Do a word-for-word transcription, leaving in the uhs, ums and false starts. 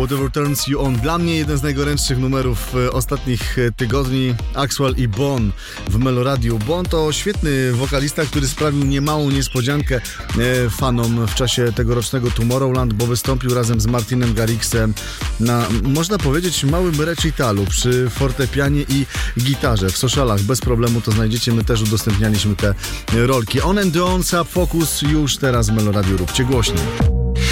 Whatever Turns You On. Dla mnie jeden z najgorętszych numerów ostatnich tygodni. Axwell i Bon w Meloradiu. Bon to świetny wokalista, który sprawił niemałą niespodziankę fanom w czasie tegorocznego Tomorrowland, bo wystąpił razem z Martinem Garrixem na, można powiedzieć, małym recitalu przy fortepianie i gitarze. W socialach bez problemu to znajdziecie. My też udostępnialiśmy te rolki. On and On, Sub Focus już teraz w Meloradiu. Róbcie głośniej.